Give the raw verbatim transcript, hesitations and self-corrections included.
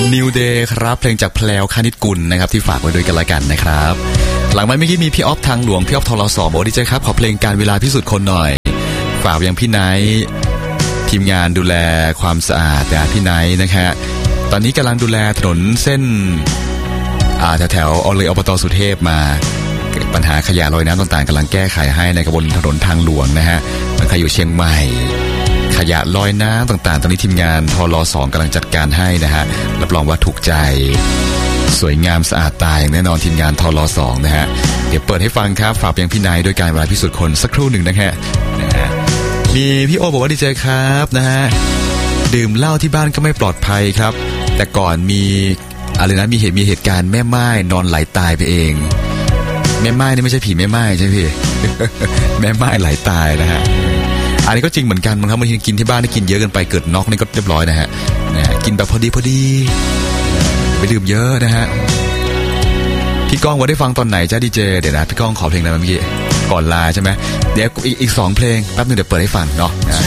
New Day ครับเพลงจากแพลวคณิตกุลนะครับที่ฝากไว้ด้วยกันละกันนะครับหลังไมค์เมื่อกี้มีพี่ออฟทางหลวงพี่ออฟทรสบอกดีใจครับขอเพลงการเวลาพิสูจน์คนหน่อยฝากยังพี่ไนท์ทีมงานดูแลความสะอาดนะพี่ไนท์นะฮะตอนนี้กำลังดูแลถนนเส้นอ่าแถวๆเอาเลยอบต.สุเทพมาปัญหาขยะลอยน้ำต่างๆกำลังแก้ไขให้ในกระบวนถนนทางหลวงนะฮะใครอยู่เชียงใหม่ขยะลอยน้ำต่างๆตอนนี้ทีมงานทรสองกำลังจัดการให้นะฮะรับรองว่าถูกใจสวยงามสะอาดตาอย่างแน่นอนทีมงานทรสองนะฮะเดี๋ยวเปิดให้ฟังครับฝากยังพี่นายด้วยการเวลาพิสูจน์คนสักครู่หนึ่งนะฮะนะฮะมีพี่โอบอกว่าดีใจครับนะฮะดื่มเหล้าที่บ้านก็ไม่ปลอดภัยครับแต่ก่อนมีอะไรนะมีเหตุมีเหตุการณ์แม่ไม้นอนไหลตายไปเองแม่ไม้นี่ไม่ใช่ผีแม่ไม้ใช่พี่ แม่ไม้ไหลตายนะฮะอันนี้ก็จริงเหมือนกันบางครั้งบางทีกินที่บ้านนี่กินเยอะเกินไปเกิดน็อกนี่ก็เรียบร้อยนะฮะนะฮะกินแบบพอดีพอดีไม่ดื่มเยอะนะฮะพี่ก้องว่าได้ฟังตอนไหนจ้าดีเจเดี๋ยวนะพี่ก้องขอเพลงอะไรเมื่อกี้ก่อนลาใช่ไหมเดี๋ยวอีกอีกสองเพลงแป๊บนึงเดี๋ยวเปิดให้ฟังเนาะ